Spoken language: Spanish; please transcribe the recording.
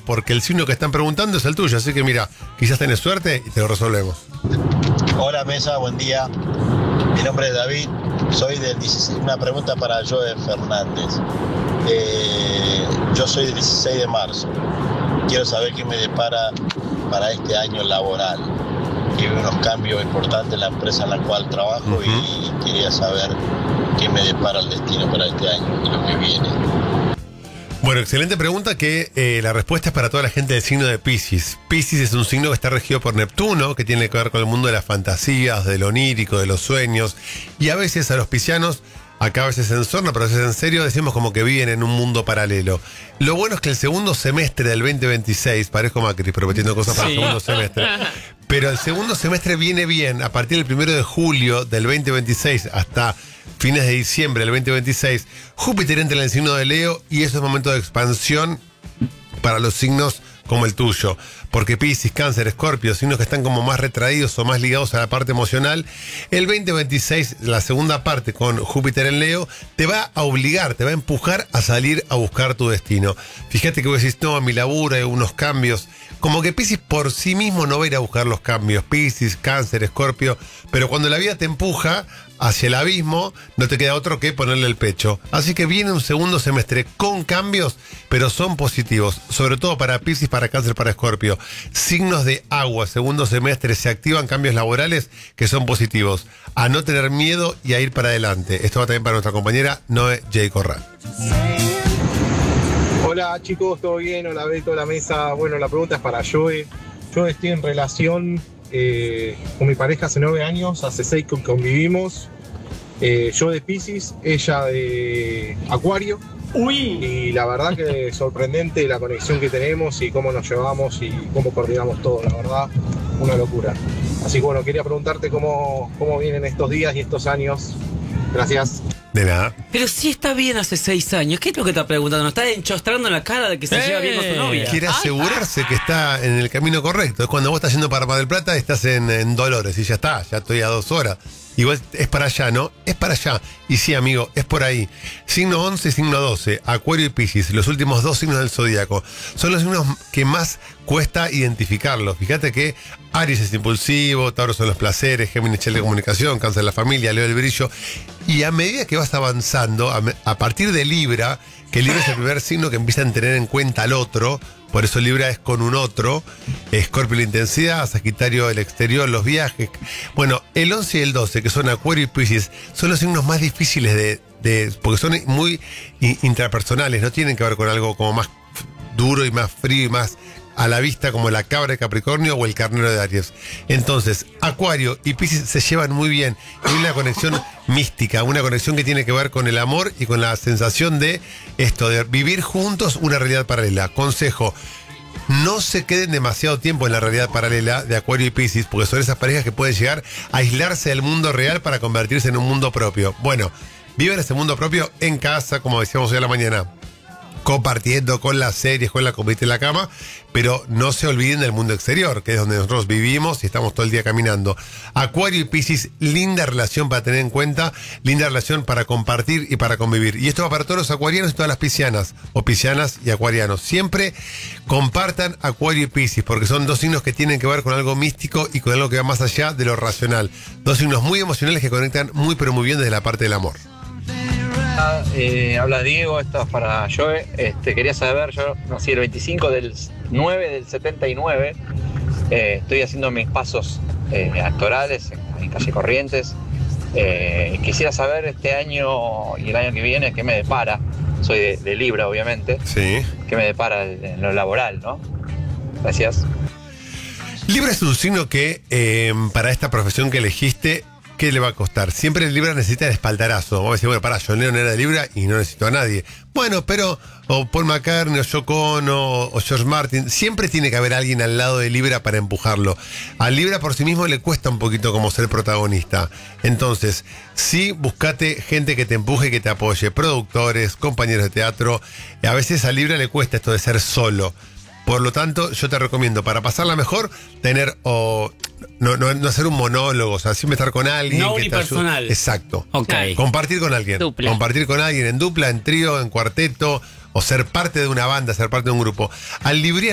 porque el signo que están preguntando es el tuyo. Así que mira, quizás tenés suerte y te lo resolvemos. Hola Mesa, buen día. Mi nombre es David, soy del 16. Una pregunta para Joe Fernández. Yo soy del 16 de marzo. Quiero saber qué me depara para este año laboral. Hay unos cambios importantes en la empresa en la cual trabajo y quería saber qué me depara el destino para este año y lo que viene. Bueno, excelente pregunta que la respuesta es para toda la gente del signo de Piscis. Piscis es un signo que está regido por Neptuno, que tiene que ver con el mundo de las fantasías, de lo onírico, de los sueños. Y a veces a los piscianos, acá a veces en sorna, pero a veces en serio, decimos como que viven en un mundo paralelo. Lo bueno es que el segundo semestre del 2026, parezco Macri prometiendo cosas para el segundo semestre, pero el segundo semestre viene bien a partir del 1 de julio del 2026 hasta fines de diciembre del 2026, Júpiter entra en el signo de Leo y eso es momento de expansión para los signos como el tuyo, porque Piscis, Cáncer, Escorpio, signos que están como más retraídos o más ligados a la parte emocional, el 2026, la segunda parte con Júpiter en Leo, te va a obligar, te va a empujar a salir a buscar tu destino. Fíjate que vos decís, no, a mi laburo hay unos cambios, como que Piscis por sí mismo no va a ir a buscar los cambios, Piscis, Cáncer, Escorpio, pero cuando la vida te empuja hacia el abismo, no te queda otro que ponerle el pecho. Así que viene un segundo semestre con cambios, pero son positivos, sobre todo para Piscis, para Cáncer, para Escorpio. Signos de agua, segundo semestre, se activan cambios laborales que son positivos. A no tener miedo y a ir para adelante. Esto va también para nuestra compañera Noé J. Corral. Hola chicos, ¿todo bien? Hola Beto, la mesa. Bueno, la pregunta es para Joe. Yo estoy en relación con mi pareja hace 9 años, hace 6 que convivimos. Yo de Piscis, ella de Acuario. Y la verdad que es sorprendente la conexión que tenemos y cómo nos llevamos y cómo coordinamos todo, la verdad, una locura. Así que bueno, quería preguntarte cómo vienen estos días y estos años. Gracias. De nada. Pero sí está bien hace 6 años. ¿Qué es lo que está preguntando? ¿Nos está enchostrando en la cara de que se lleva bien con su novia? Quiere asegurarse que está en el camino correcto. Es cuando vos estás yendo para Mar del Plata, estás en Dolores y ya está, ya estoy a 2 horas. Igual es para allá, ¿no? Es para allá. Y sí, amigo, es por ahí. Signo 11 y signo 12, Acuario y Piscis, los últimos 2 signos del zodíaco. Son los signos que más cuesta identificarlos. Fíjate que Aries es impulsivo, Tauro son los placeres, Géminis chela de comunicación, Cáncer la familia, Leo el brillo. Y a medida que vas avanzando, a partir de Libra, que Libra es el primer signo que empieza a tener en cuenta al otro, por eso Libra es con un otro, Escorpio la intensidad, Sagitario el exterior, los viajes. Bueno, el 11 y el 12, que son Acuario y Piscis, son los signos más difíciles porque son muy intrapersonales, no tienen que ver con algo como más duro y más frío y más a la vista como la cabra de Capricornio o el carnero de Aries. Entonces, Acuario y Piscis se llevan muy bien. Hay una conexión mística, una conexión que tiene que ver con el amor y con la sensación de esto, de vivir juntos una realidad paralela. Consejo, no se queden demasiado tiempo en la realidad paralela de Acuario y Piscis, porque son esas parejas que pueden llegar a aislarse del mundo real para convertirse en un mundo propio. Bueno, viven ese mundo propio en casa, como decíamos hoy a la mañana, compartiendo con las series, con la comida en la cama, pero no se olviden del mundo exterior, que es donde nosotros vivimos y estamos todo el día caminando. Acuario y Piscis, linda relación para tener en cuenta, linda relación para compartir y para convivir. Y esto va para todos los acuarianos y todas las piscianas, o piscianas y acuarianos. Siempre compartan Acuario y Piscis, porque son 2 signos que tienen que ver con algo místico y con algo que va más allá de lo racional. 2 signos muy emocionales que conectan muy pero muy bien desde la parte del amor. Habla Diego, esto es para Joe. Quería saber, yo nací el 25 del 9 del 79. Estoy haciendo mis pasos actorales en Calle Corrientes. Quisiera saber este año y el año que viene qué me depara. Soy de Libra, obviamente. Sí. ¿Qué me depara en lo laboral, no? Gracias. Libra es un signo que para esta profesión que elegiste, ¿qué le va a costar? Siempre el Libra necesita el espaldarazo. Vamos a decir, bueno, pará, John Lennon era de Libra y no necesito a nadie. Bueno, pero o Paul McCartney, o Yoko Ono, o George Martin, siempre tiene que haber alguien al lado de Libra para empujarlo. Al Libra por sí mismo le cuesta un poquito como ser protagonista. Entonces, sí, buscate gente que te empuje y que te apoye. Productores, compañeros de teatro. A veces a Libra le cuesta esto de ser solo. Por lo tanto, yo te recomiendo, para pasarla mejor, tener no hacer un monólogo, o sea, siempre estar con alguien. No que unipersonal. te ayude. Exacto. Okay. Compartir con alguien. Dupla. Compartir con alguien en dupla, en trío, en cuarteto, o ser parte de una banda, ser parte de un grupo. Al libriano